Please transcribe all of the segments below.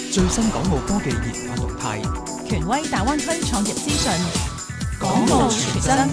最新港澳科技研發動態， 權威大灣區創業資訊， 港澳全真。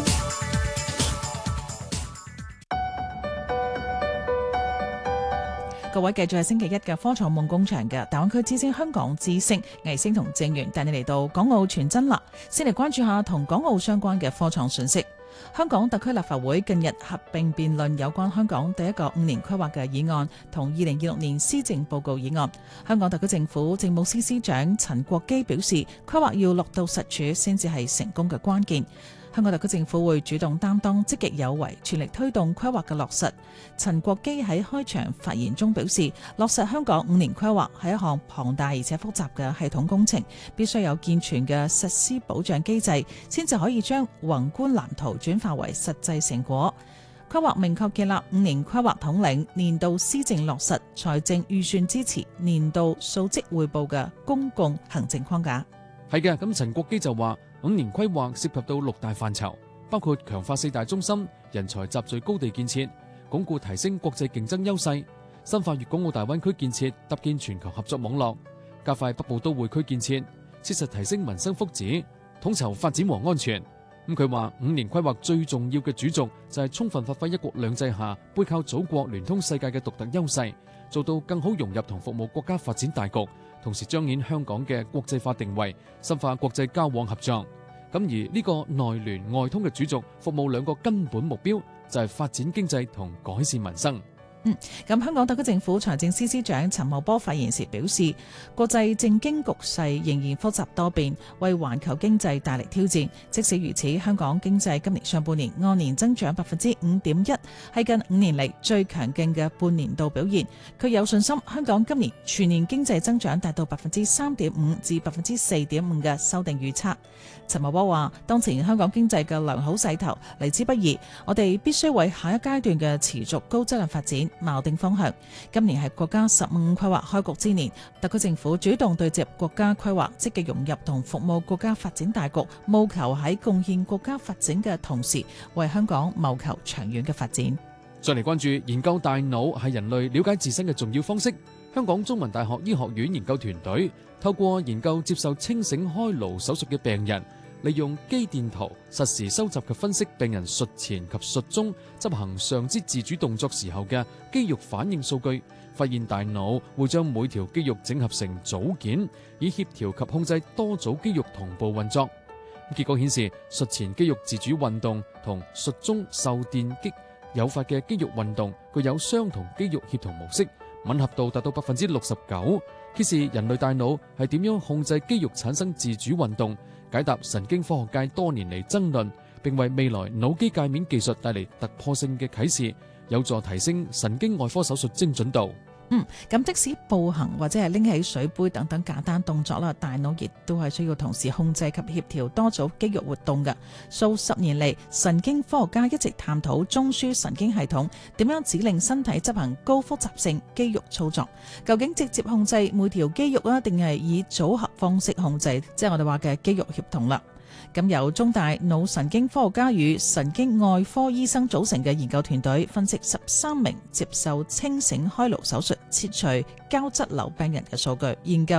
各位繼續係星期一嘅科創夢工場嘅大灣區之星香港之星魏星同正源帶你嚟到港澳全真啦。先嚟關注下同港澳相關嘅科創訊息。香港特區立法會近日合併辯論有關香港第一個5年規劃嘅議案同2026年施政報告議案。香港特區政府政務司司長陳國基表示，規劃要落到實處先至係成功嘅關鍵。香港特區政府會主動擔當，積極有為，全力推動規劃嘅落實。陳國基喺開場發言中表示，落實香港5年規劃係一項龐大而且複雜嘅系統工程，必須有健全嘅實施保障機制，先至可以將宏觀藍圖轉化為實際成果。規劃明確建立5年規劃統領、年度施政落實、財政預算支持、年度數績匯報嘅公共行政框架。 係嘅，咁陳國基就話5年規劃涉及到6大範疇，包括強化4大中心、人才集聚高地建設、鞏固提升國際競爭優勢、深化粵港澳大灣區建設，搭建全球合作網絡，加快北部都會區建設，切實提升民生福祉，統籌發展和安全。咁佢話5年規劃最重要嘅主軸就係充分發揮一國兩制下背靠祖國聯通世界嘅獨特優勢，做到更好融入同服務國家發展大局，同時彰顯香港嘅國際化定位，深化國際交往合作。咁而呢個內聯外通嘅主軸，服務2個根本目標，就係發展經濟同改善民生。 咁香港特區政府財政司司長陳茂波發言時表示，國際政經局勢仍然複雜多變，為環球經濟帶嚟挑戰。即使如此，香港經濟今年上半年按年增長5.1%，係近5年嚟最強勁嘅半年度表現。佢有信心香港今年全年經濟增長達到3.5%至4.5%嘅修訂預測。陳茂波話，當前香港經濟嘅良好勢頭嚟之不易，我哋必須為下一階段嘅持續高質量發展錨定方向。今年係國家15規劃開局之年，特區政府主動對接國家規劃，積極融入同服務國家發展大局，務求喺貢獻國家發展嘅同時，為香港謀求長遠嘅發展。 再嚟關注研究大腦係人類了解自身嘅重要方式。香港中文大學醫學院研究團隊透過研究接受清醒開顱手術嘅病人，利用肌電圖實時收集及分析病人術前及術中執行上肢自主動作時候嘅肌肉反應數據，發現大腦會將每條肌肉整合成組件，以協調及控制多組肌肉同步運作。結果顯示，術前肌肉自主運動同術中受電擊誘發嘅肌肉運動具有相同肌肉協同模式，吻合度達到69%，揭示人類大腦係點樣控制肌肉產生自主運動，解答神經科學界多年嚟爭論，並為未來腦機界面技術帶嚟突破性嘅啟示，有助提升神經外科手術精準度。 咁即使步行或者係拎起水杯等等簡單動作啦，大腦亦都係需要同時控制及協調多組肌肉活動嘅。數十年嚟，神經科學家一直探討中樞神經系統點樣指令身體執行高複雜性肌肉操作，究竟直接控制每條肌肉啊，定係以組合方式控制，即係我哋話嘅肌肉協同啦。咁由中大腦神經科學家與神經外科醫生組成嘅研究團隊，分析13名接受清醒開顱手術切除膠質瘤病人嘅數據，研究